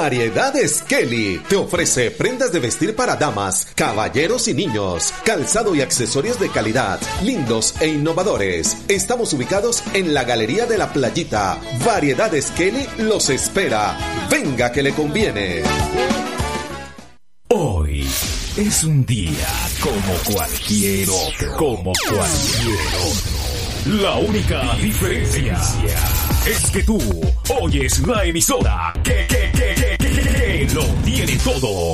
Variedades Kelly te ofrece prendas de vestir para damas, caballeros y niños, calzado y accesorios de calidad, lindos e innovadores. Estamos ubicados en la Galería de la Playita. Variedades Kelly los espera. Venga que le conviene. Hoy es un día como cualquier otro. La única diferencia es que tú oyes la emisora que lo tiene todo.